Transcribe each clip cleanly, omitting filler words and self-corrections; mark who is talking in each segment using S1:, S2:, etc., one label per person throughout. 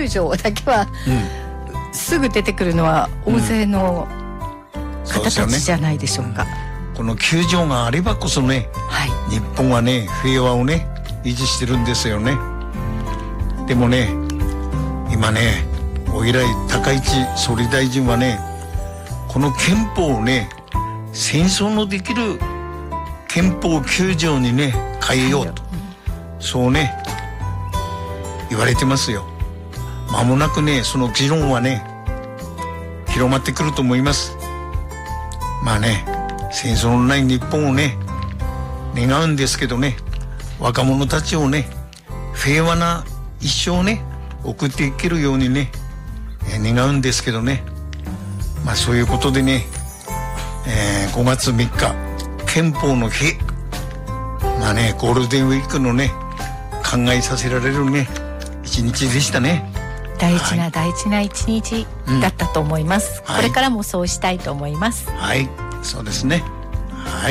S1: 球場だけは、すぐ出てくるのは大勢の方たちじゃないでしょうか。
S2: この球場があればこそね、日本はね平和をね維持してるんですよね。でもね今ねおいらい高市総理大臣はねこの憲法をね戦争のできる憲法9条にね変えようと、そうね言われてますよ。間もなくねその議論はね広まってくると思います。まあね戦争のない日本をね願うんですけどね、若者たちをね平和な一生をね送っていけるようにね、願うんですけどね、まあそういうことでね、5月3日憲法の日、まあねゴールデンウィークのね考えさせられるね一日でしたね。
S1: 大事な一日だったと思います、これからもそうしたいと思います。
S2: はい、そうですね。はい。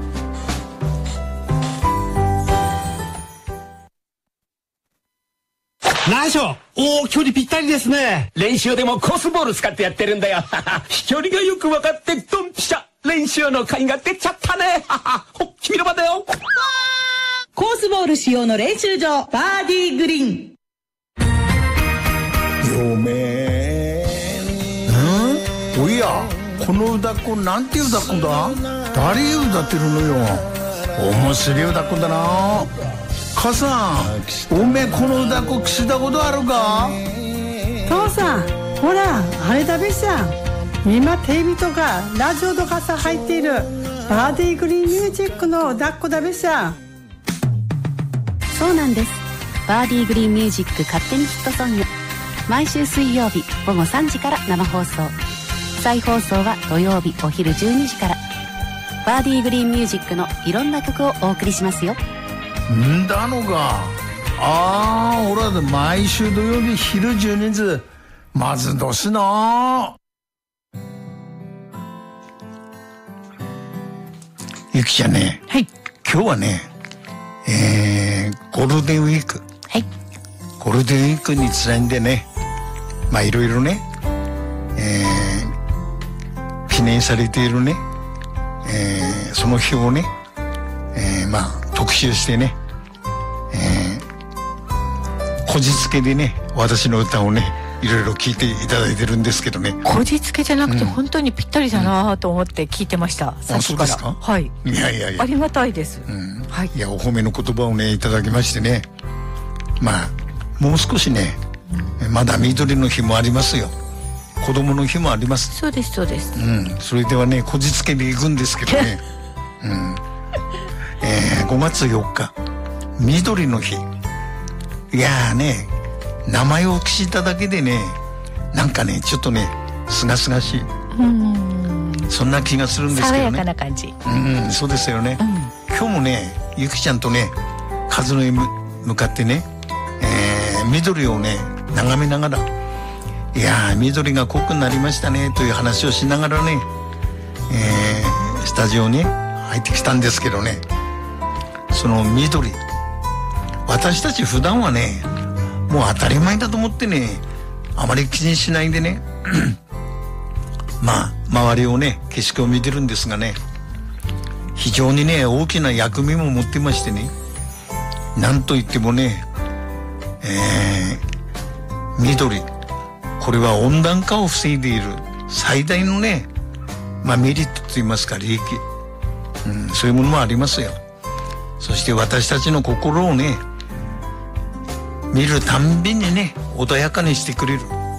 S3: ナイスショー。おー、距離ぴったりですね。
S4: 練習でもコースボール使ってやってるんだよ。飛距離がよく分かってドンピシャ。練習の甲斐が出ちゃったね。ほっ、君の番だよ。
S5: コースボール仕様の練習場、バーディーグリーン。
S2: おや、この歌子なんて歌子だ？誰歌ってるのよ。面白い歌子だな。母さん、おめえこの歌子聞いたことあるか？
S6: 父さん、ほらあれだべさん、今テレビとかラジオとかさ入っているバーディーグリーンミュージックの歌子だべさん。
S7: そうなんです。バーディーグリーンミュージック勝手にヒットソング、毎週水曜日午後3時から生放送、再放送は土曜日お昼12時から。バーディーグリーンミュージックのいろんな曲をお送りしますよ。
S2: んだのか。俺は毎週土曜日昼12時まずどしな。ゆきちゃんね、今日はね、ゴールデンウィーク、ゴールデンウィークにちなんでね、まあいろいろね、記念されているね、その日をね、まあ特集してね、こじつけでね私の歌をねいろいろ聞いていただいてるんですけどね。
S1: こじつけじゃなくて本当にぴったりだなと思って聞いてました、さっきから。
S2: そうですか？
S1: はい。
S2: いやいやいや、
S1: ありがたいです、
S2: いやお褒めの言葉をねいただきましてね、まあもう少しね、まだ緑の日もありますよ、子供の日もあります。
S1: そうですそうです、
S2: それではねこじつけでいくんですけどね5月4日緑の日。いやーね名前をお聞きしただけでねなんかねちょっとねすがすがしい、そんな気がするんですけどね。
S1: 爽やかな感じ。
S2: そうですよね、今日もねゆきちゃんとね風のへ向かってね、緑をね眺めながら、いやー緑が濃くなりましたねという話をしながらね、スタジオに入ってきたんですけどね、その緑、私たち普段はねもう当たり前だと思ってねあまり気にしないでねまあ周りをね景色を見てるんですがね、非常にね大きな役目も持ってましてね、なんといってもね、緑、これは温暖化を防いでいる最大のね、まあメリットといいますか利益、そういうものもありますよ。そして私たちの心をね見るたんびにね穏やかにしてくれる、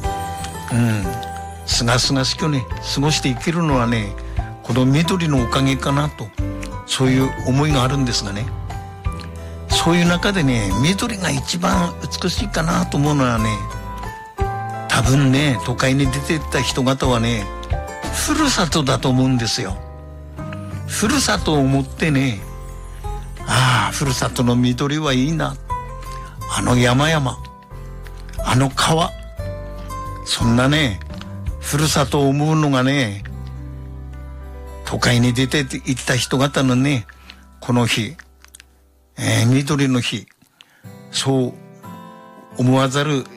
S2: すがすがしくね過ごしていけるのはねこの緑のおかげかなと、そういう思いがあるんですがね、そういう中でね緑が一番美しいかなと思うのはね、多分ね都会に出てった人方はねふるさとだと思うんですよ。ふるさとを思ってね、ああふるさとの緑はいいな、あの山々、あの川、そんなねふるさとを思うのがね都会に出て行った人方のねこの日、緑の日、そう思わざる